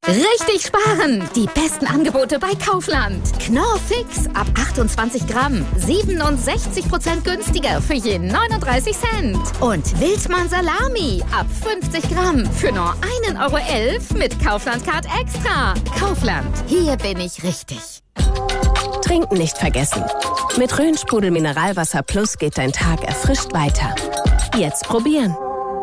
Richtig sparen! Die besten Angebote bei Kaufland. Knorr Fix ab 28 Gramm. 67% günstiger für je 39 Cent. Und Wildmann Salami ab 50 Gramm für nur 1,11 € mit Kaufland-Card Extra. Kaufland, hier bin ich richtig. Trinken nicht vergessen. Mit Rhön-Sprudel Mineralwasser Plus geht dein Tag erfrischt weiter. Jetzt probieren.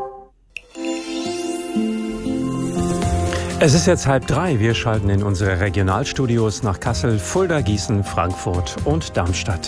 Es ist jetzt 2:30. Wir schalten in unsere Regionalstudios nach Kassel, Fulda, Gießen, Frankfurt und Darmstadt.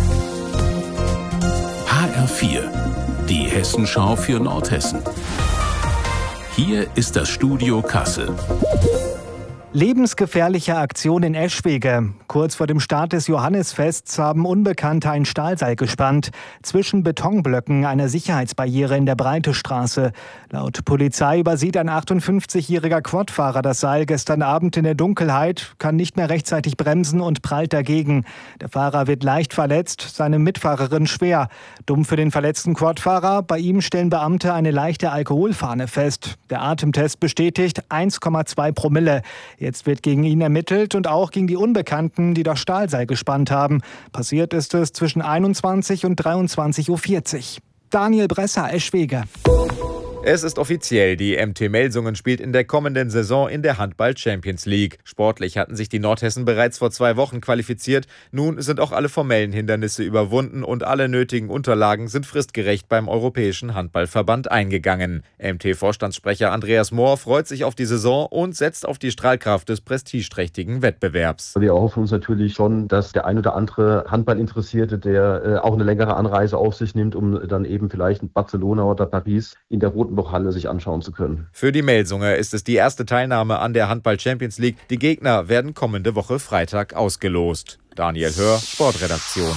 HR4, die Hessenschau für Nordhessen. Hier ist das Studio Kassel. Lebensgefährliche Aktion in Eschwege. Kurz vor dem Start des Johannisfests haben Unbekannte ein Stahlseil gespannt. Zwischen Betonblöcken einer Sicherheitsbarriere in der Breitestraße. Laut Polizei übersieht ein 58-jähriger Quadfahrer das Seil gestern Abend in der Dunkelheit, kann nicht mehr rechtzeitig bremsen und prallt dagegen. Der Fahrer wird leicht verletzt, seine Mitfahrerin schwer. Dumm für den verletzten Quadfahrer, bei ihm stellen Beamte eine leichte Alkoholfahne fest. Der Atemtest bestätigt 1,2 Promille. Jetzt wird gegen ihn ermittelt und auch gegen die Unbekannten, die das Stahlseil gespannt haben. Passiert ist es zwischen 21 und 23:40 Uhr. Daniel Bresser, Eschwege. Es ist offiziell, die MT Melsungen spielt in der kommenden Saison in der Handball-Champions League. Sportlich hatten sich die Nordhessen bereits vor 2 Wochen qualifiziert. Nun sind auch alle formellen Hindernisse überwunden und alle nötigen Unterlagen sind fristgerecht beim Europäischen Handballverband eingegangen. MT-Vorstandssprecher Andreas Mohr freut sich auf die Saison und setzt auf die Strahlkraft des prestigeträchtigen Wettbewerbs. Wir erhoffen uns natürlich schon, dass der ein oder andere Handballinteressierte, der auch eine längere Anreise auf sich nimmt, um dann eben vielleicht in Barcelona oder Paris in der Roten Halle sich anschauen zu können. Für die Melsunger ist es die erste Teilnahme an der Handball-Champions League. Die Gegner werden kommende Woche Freitag ausgelost. Daniel Hör, Sportredaktion.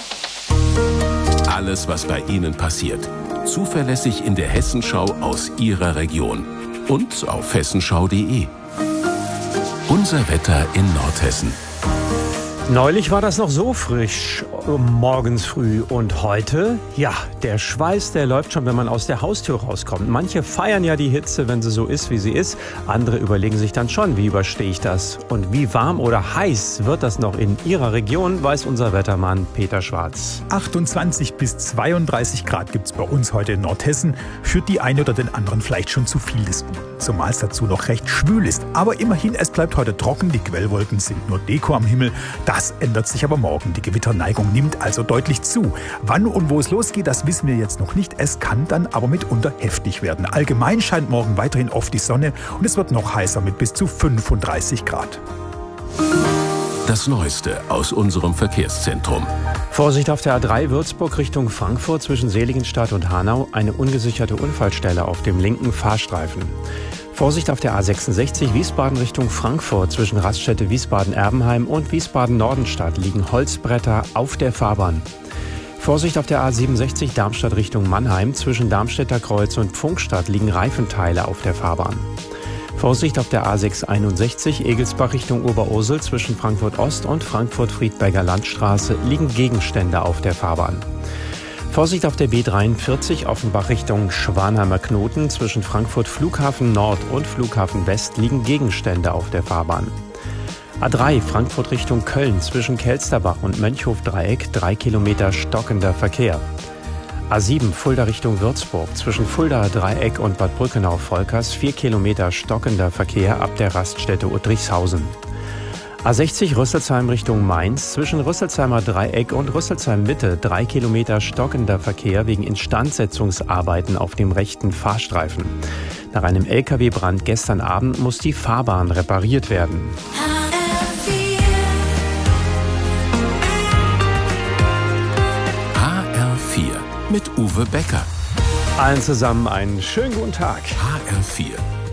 Alles, was bei Ihnen passiert. Zuverlässig in der Hessenschau aus Ihrer Region. Und auf hessenschau.de. Unser Wetter in Nordhessen. Neulich war das noch so frisch, morgens früh. Und heute, ja, der Schweiß, der läuft schon, wenn man aus der Haustür rauskommt. Manche feiern ja die Hitze, wenn sie so ist, wie sie ist. Andere überlegen sich dann schon, wie überstehe ich das? Und wie warm oder heiß wird das noch in ihrer Region, weiß unser Wettermann Peter Schwarz. 28 bis 32 Grad gibt's bei uns heute in Nordhessen. Für die einen oder den anderen vielleicht schon zu viel des Guten. Zumal es dazu noch recht schwül ist. Aber immerhin, es bleibt heute trocken. Die Quellwolken sind nur Deko am Himmel. Das ändert sich aber morgen. Die Gewitterneigung nimmt also deutlich zu. Wann und wo es losgeht, das wissen wir jetzt noch nicht. Es kann dann aber mitunter heftig werden. Allgemein scheint morgen weiterhin oft die Sonne und es wird noch heißer mit bis zu 35 Grad. Das Neueste aus unserem Verkehrszentrum. Vorsicht auf der A3 Würzburg Richtung Frankfurt zwischen Seligenstadt und Hanau. Eine ungesicherte Unfallstelle auf dem linken Fahrstreifen. Vorsicht auf der A66 Wiesbaden Richtung Frankfurt zwischen Raststätte Wiesbaden-Erbenheim und Wiesbaden-Nordenstadt liegen Holzbretter auf der Fahrbahn. Vorsicht auf der A67 Darmstadt Richtung Mannheim zwischen Darmstädter Kreuz und Pfungstadt liegen Reifenteile auf der Fahrbahn. Vorsicht auf der A661 Egelsbach Richtung Oberursel zwischen Frankfurt Ost und Frankfurt-Friedberger Landstraße liegen Gegenstände auf der Fahrbahn. Vorsicht auf der B43 Offenbach Richtung Schwanheimer Knoten zwischen Frankfurt Flughafen Nord und Flughafen West liegen Gegenstände auf der Fahrbahn. A3 Frankfurt Richtung Köln zwischen Kelsterbach und Mönchhof-Dreieck 3 Kilometer stockender Verkehr. A7 Fulda Richtung Würzburg zwischen Fuldaer Dreieck und Bad Brückenau-Volkers 4 Kilometer stockender Verkehr ab der Raststätte Uttrichshausen. A60 Rüsselsheim Richtung Mainz zwischen Rüsselsheimer Dreieck und Rüsselsheim Mitte 3 Kilometer stockender Verkehr wegen Instandsetzungsarbeiten auf dem rechten Fahrstreifen. Nach einem LKW-Brand gestern Abend muss die Fahrbahn repariert werden. HR4 mit Uwe Becker. Allen zusammen einen schönen guten Tag. HR4,